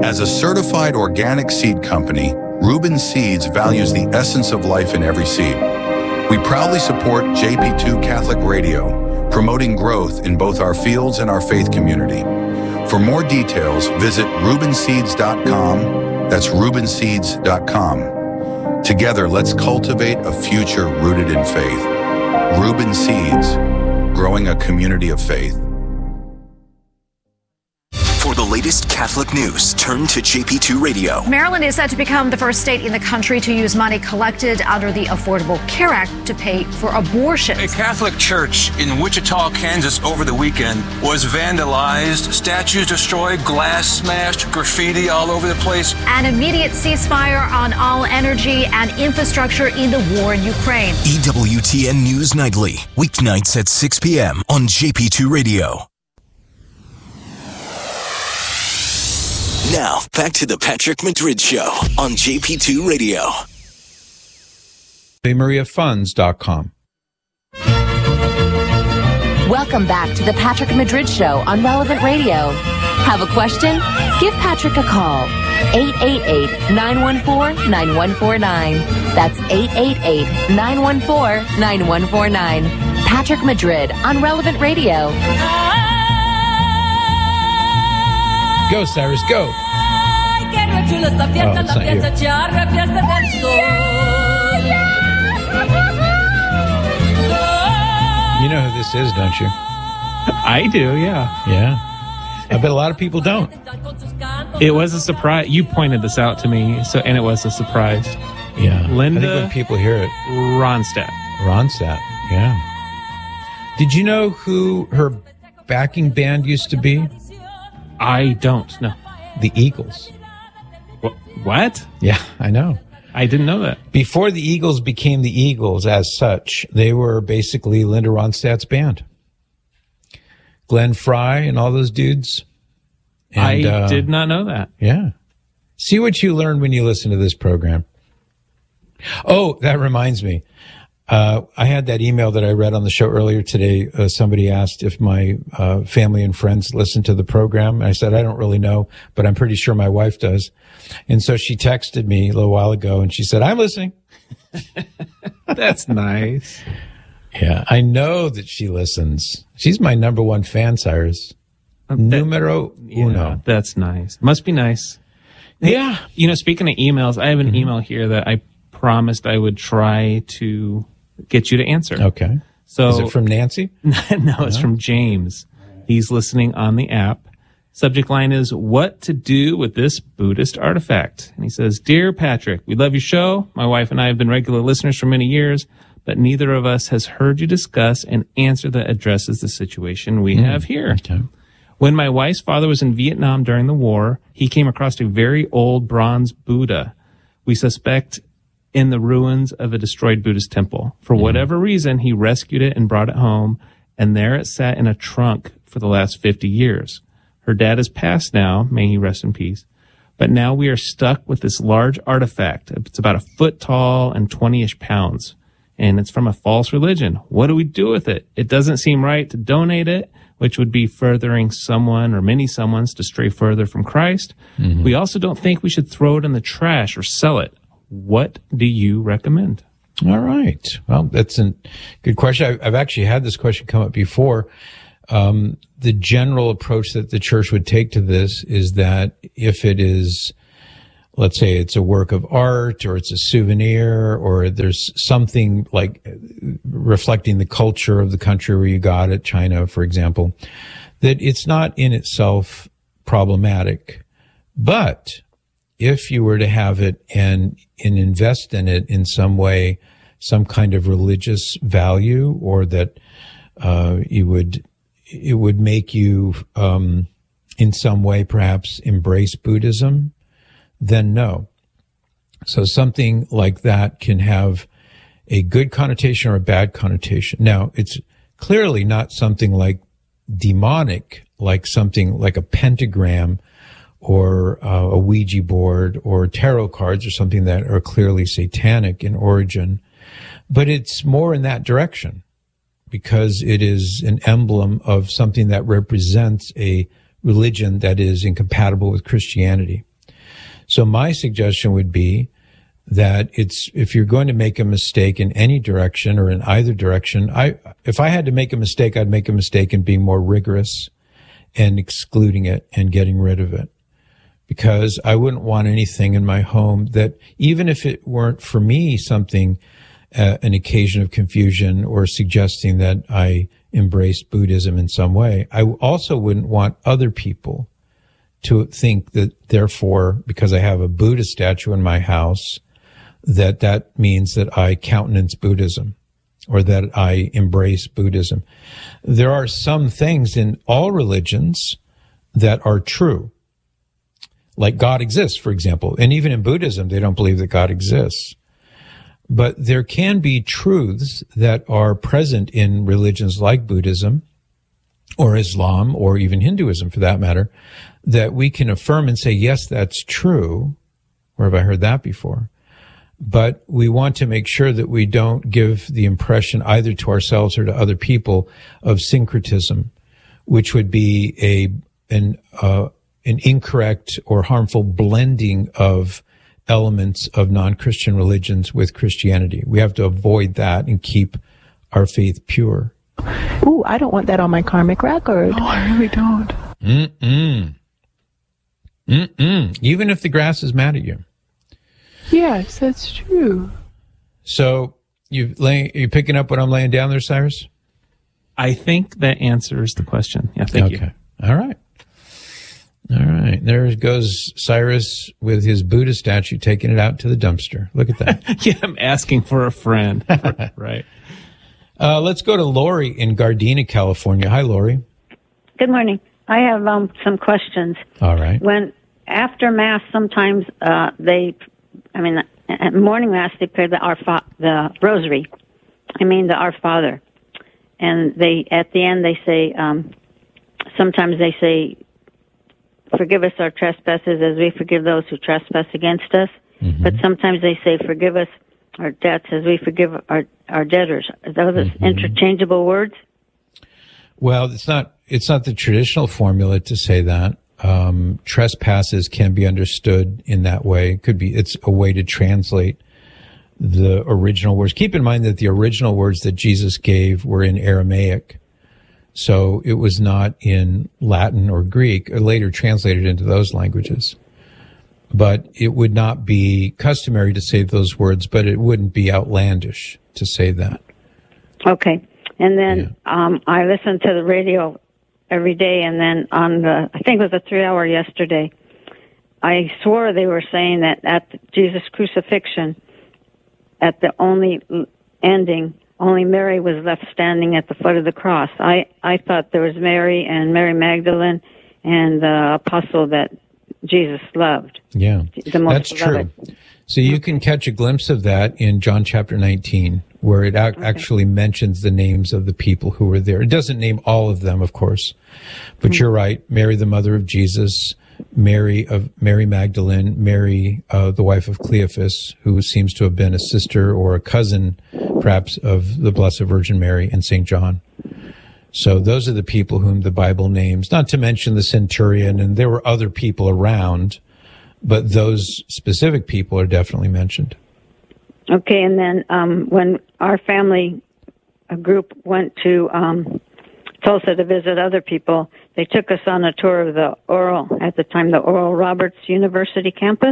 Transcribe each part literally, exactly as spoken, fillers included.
As a certified organic seed company, Reuben Seeds values the essence of life in every seed. We proudly support J P two Catholic Radio, promoting growth in both our fields and our faith community. For more details, visit reuben seeds dot com. That's reuben seeds dot com. Together, let's cultivate a future rooted in faith. Reuben Seeds, growing a community of faith. For the latest Catholic news, turn to J P two Radio. Maryland is set to become the first state in the country to use money collected under the Affordable Care Act to pay for abortions. A Catholic church in Wichita, Kansas over the weekend was vandalized, statues destroyed, glass smashed, graffiti all over the place. An immediate ceasefire on all energy and infrastructure in the war in Ukraine. E W T N News Nightly, weeknights at six p.m. on J P two Radio. Now, back to the Patrick Madrid Show on J P two Radio. Maria Funds dot com. Welcome back to the Patrick Madrid Show on Relevant Radio. Have a question? Give Patrick a call. eight eight eight, nine one four, nine one four nine. That's eight eight eight, nine one four, nine one four nine. Patrick Madrid on Relevant Radio. Go, Cyrus, go. Oh, it's not you. You know who this is, don't you? I do, yeah. Yeah. I bet a lot of people don't. It was a surprise. You pointed this out to me, so and it was a surprise. Yeah. Linda I think when people hear it. Ronstadt. Ronstadt, yeah. Did you know who her backing band used to be? I don't know. The Eagles. What? Yeah, I know. I didn't know that. Before the Eagles became the Eagles as such, they were basically Linda Ronstadt's band. Glenn Fry and all those dudes. And, I uh, did not know that. Yeah. See what you learn when you listen to this program. Oh, that reminds me. Uh, I had that email that I read on the show earlier today. Uh, somebody asked if my uh, family and friends listen to the program. I said, I don't really know, but I'm pretty sure my wife does. And so she texted me a little while ago and she said, I'm listening. That's nice. Yeah, I know that she listens. She's my number one fan, Cyrus. That, Numero yeah, uno. That's nice. Must be nice. Hey, yeah. You know, speaking of emails, I have an Mm-hmm. email here that I promised I would try to get you to answer. Okay. So is it from Nancy? no, it's No? from James. He's listening on the app. Subject line is, what to do with this Buddhist artifact? And he says, Dear Patrick, we love your show. My wife and I have been regular listeners for many years, but neither of us has heard you discuss an answer that addresses the situation we mm, have here. Okay. When my wife's father was in Vietnam during the war, he came across a very old bronze Buddha. We suspect in the ruins of a destroyed Buddhist temple. For mm. whatever reason, he rescued it and brought it home, and there it sat in a trunk for the last fifty years. Her dad has passed now, may he rest in peace, but now we are stuck with this large artifact. It's about a foot tall and twenty-ish pounds, and it's from a false religion. What do we do with it? It doesn't seem right to donate it, which would be furthering someone or many someones to stray further from Christ. Mm-hmm. We also don't think we should throw it in the trash or sell it. What do you recommend? All right. Well, that's a good question. I've actually had this question come up before. Um, the general approach that the church would take to this is that if it is, let's say it's a work of art or it's a souvenir or there's something like reflecting the culture of the country where you got it, China, for example, that it's not in itself problematic. But if you were to have it and, and invest in it in some way, some kind of religious value, or that uh, you would, it would make you um, in some way perhaps embrace Buddhism, then no. So something like that can have a good connotation or a bad connotation. Now, it's clearly not something like demonic, like something like a pentagram or uh, a Ouija board or tarot cards or something that are clearly satanic in origin. But it's more in that direction because it is an emblem of something that represents a religion that is incompatible with Christianity. So my suggestion would be that it's, if you're going to make a mistake in any direction or in either direction, I, if I had to make a mistake, I'd make a mistake in being more rigorous and excluding it and getting rid of it. Because I wouldn't want anything in my home that, even if it weren't for me something, uh, an occasion of confusion or suggesting that I embraced Buddhism in some way, I also wouldn't want other people to think that, therefore, because I have a Buddha statue in my house, that that means that I countenance Buddhism or that I embrace Buddhism. There are some things in all religions that are true. Like God exists, for example. And even in Buddhism, they don't believe that God exists. But there can be truths that are present in religions like Buddhism or Islam or even Hinduism, for that matter, that we can affirm and say, yes, that's true. Where have I heard that before? But we want to make sure that we don't give the impression either to ourselves or to other people of syncretism, which would be a an uh, an incorrect or harmful blending of elements of non-Christian religions with Christianity. We have to avoid that and keep our faith pure. Ooh, I don't want that on my karmic record. Oh, I really don't. Mm-mm. Mm-mm. Even if the grass is mad at you. Yes, that's true. So you lay, you picking up what I'm laying down there, Cyrus? I think that answers the question. Yeah, thank okay. you. All right. All right. There goes Cyrus with his Buddha statue, taking it out to the dumpster. Look at that. Yeah, I'm asking for a friend. Right. Uh, let's go to Lori in Gardena, California. Hi, Lori. Good morning. I have um, some questions. All right. When after Mass, sometimes uh, they, I mean, at morning Mass, they pray the Our Fa- the Rosary. I mean, the Our Father. And they, at the end, they say, um, sometimes they say, forgive us our trespasses as we forgive those who trespass against us. Mm-hmm. But sometimes they say, forgive us our debts as we forgive our, our debtors. Are those mm-hmm. interchangeable words? Well, it's not, it's not the traditional formula to say that. Um, trespasses can be understood in that way. It could be, it's a way to translate the original words. Keep in mind that the original words that Jesus gave were in Aramaic. So it was not in Latin or Greek, or later translated into those languages. But it would not be customary to say those words, but it wouldn't be outlandish to say that. Okay. And then yeah. um, I listened to the radio every day, and then on the, I think it was a three-hour yesterday, I swore they were saying that at Jesus' crucifixion, at the only ending, only Mary was left standing at the foot of the cross. I, I thought there was Mary and Mary Magdalene and the apostle that Jesus loved. Yeah, the most that's beloved. true. So you can catch a glimpse of that in John chapter nineteen, where it ac- okay. actually mentions the names of the people who were there. It doesn't name all of them, of course, but mm-hmm. you're right. Mary, the mother of Jesus, Mary of Mary Magdalene, Mary, uh, the wife of Cleophas, who seems to have been a sister or a cousin, perhaps, of the Blessed Virgin Mary, and Saint John. So those are the people whom the Bible names, not to mention the centurion, and there were other people around, but those specific people are definitely mentioned. Okay, and then um, when our family a group went to um, Tulsa to visit other people, they took us on a tour of the Oral, at the time, the Oral Roberts University campus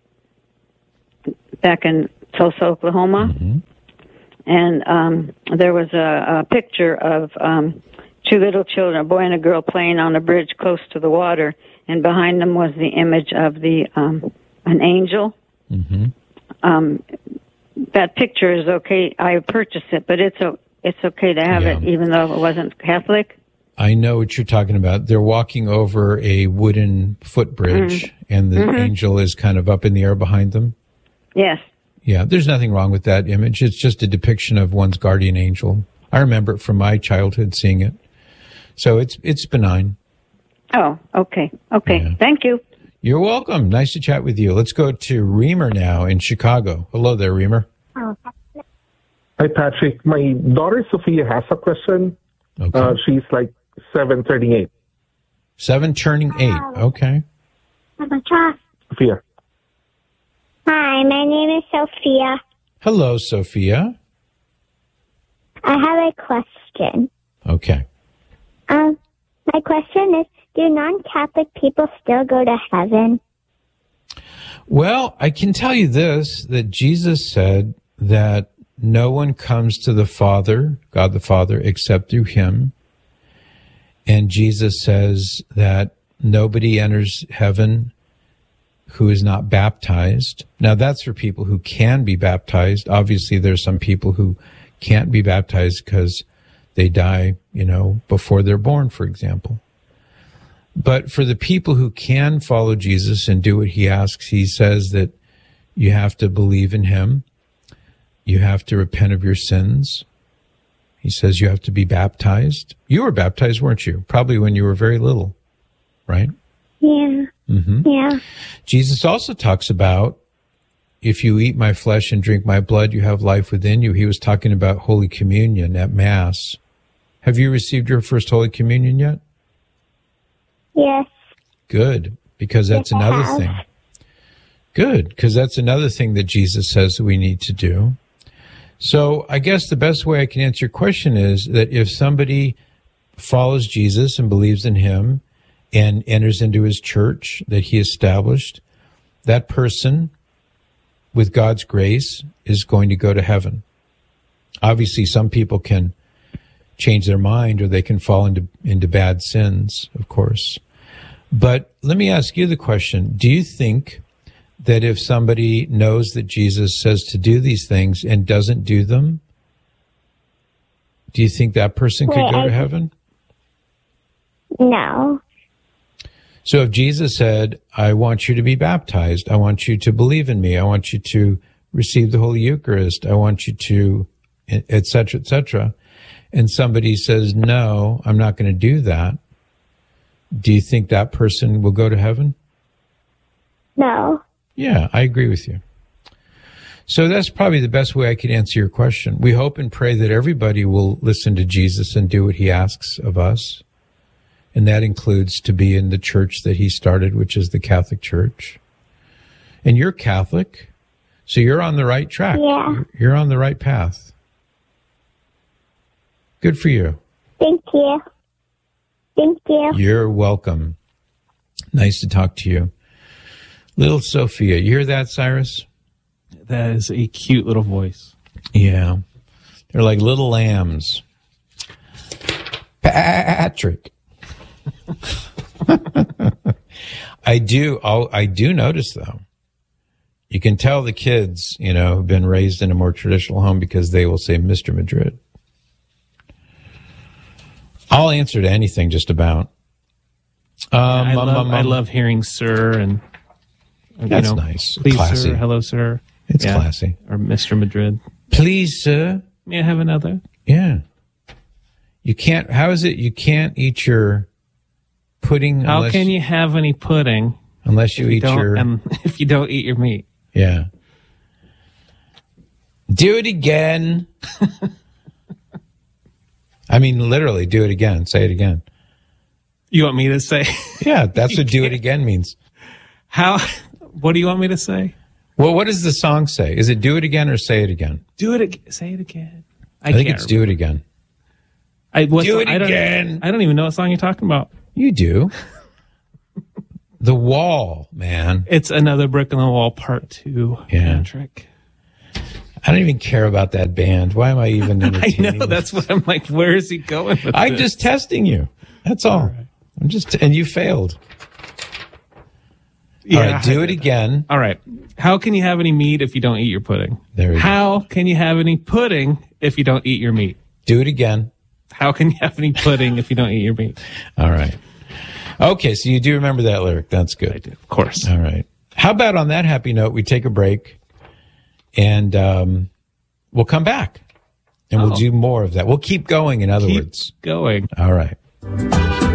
back in Tulsa, Oklahoma. Mm-hmm. And um, there was a, a picture of um, two little children, a boy and a girl, playing on a bridge close to the water, and behind them was the image of the um, an angel. Mm-hmm. Um, that picture is okay. I purchased it, but it's a, it's okay to have yeah. it, even though it wasn't Catholic. I know what you're talking about. They're walking over a wooden footbridge, mm-hmm. and the mm-hmm. angel is kind of up in the air behind them. Yes. Yeah, there's nothing wrong with that image. It's just a depiction of one's guardian angel. I remember it from my childhood seeing it. So it's it's benign. Oh, okay. Okay. Yeah. Thank you. You're welcome. Nice to chat with you. Let's go to Reamer now in Chicago. Hello there, Reamer. Hi, Patrick. My daughter Sophia has a question. Okay. Uh, she's like seven turning eight. Seven turning eight. Okay. Sophia. Hi, my name is Sophia. Hello, Sophia. I have a question. Okay. Um, my question is, do non-Catholic people still go to heaven? Well, I can tell you this, that Jesus said that no one comes to the Father, God the Father, except through him. And Jesus says that nobody enters heaven who is not baptized. Now, that's for people who can be baptized. Obviously, there's some people who can't be baptized because they die, you know, before they're born, for example. But for the people who can follow Jesus and do what he asks, he says that you have to believe in him. You have to repent of your sins. He says you have to be baptized. You were baptized, weren't you? Probably when you were very little, right? Yeah. Mm-hmm. Yeah. Jesus also talks about, if you eat my flesh and drink my blood, you have life within you. He was talking about Holy Communion at Mass. Have you received your first Holy Communion yet? Yes. Good, because that's Yes, I another have. thing. Good, because that's another thing that Jesus says that we need to do. So I guess the best way I can answer your question is that if somebody follows Jesus and believes in him and enters into his church that he established, that person, with God's grace, is going to go to heaven. Obviously, some people can change their mind or they can fall into, into bad sins, of course. But let me ask you the question. Do you think that if somebody knows that Jesus says to do these things and doesn't do them, do you think that person could Wait, go I- to heaven? No. So if Jesus said, I want you to be baptized, I want you to believe in me, I want you to receive the Holy Eucharist, I want you to, et cetera, et cetera, and somebody says, no, I'm not going to do that, do you think that person will go to heaven? No. Yeah, I agree with you. So that's probably the best way I could answer your question. We hope and pray that everybody will listen to Jesus and do what he asks of us. And that includes to be in the church that he started, which is the Catholic Church. And you're Catholic, so you're on the right track. Yeah. You're- You're on the right path. Good for you. Thank you. Thank you. You're welcome. Nice to talk to you. Little Sophia, you hear that, Cyrus? That is a cute little voice. Yeah. They're like little lambs. Patrick. I do. I'll, I do notice, though. You can tell the kids, you know, have been raised in a more traditional home because they will say Mister Madrid. I'll answer to anything, just about. Um, I, um, love, um, I um, love hearing sir and, you That's know, nice. Please, Classy. sir. Hello, sir. It's classy. Or Mister Madrid. Please, sir. May I have another? Yeah. You can't, how is it you can't eat your pudding How unless, can you have any pudding unless you if eat don't- your, um, if you don't eat your meat? yeah. Do it again. I mean, literally, do it again. Say it again. You want me to say? Yeah, that's what do it again means. How? What do you want me to say? Well, what does the song say? Is it do it again or say it again? Do it again. Say it again. I, think can't it's do it again. I, what Do song- it I don't- again. I don't even know what song you're talking about. You do. The Wall, man. It's Another Brick in the Wall, Part Two. Yeah. Patrick. I don't even care about that band. Why am I even I entertaining know. That's what I'm like. Where is he going with I'm this? just testing you. That's all. right. I'm just, and you failed. Yeah, all right, do I it did again. All right. How can you have any meat if you don't eat your pudding? There we go. How can you have any pudding if you don't eat your meat? Do it again. How can you have any pudding if you don't eat your meat? All right. Okay, so you do remember that lyric. That's good. I do, of course. All right. How about on that happy note, we take a break and um, we'll come back and we'll Oh. do more of that. We'll keep going, in other Keep words. going. All right.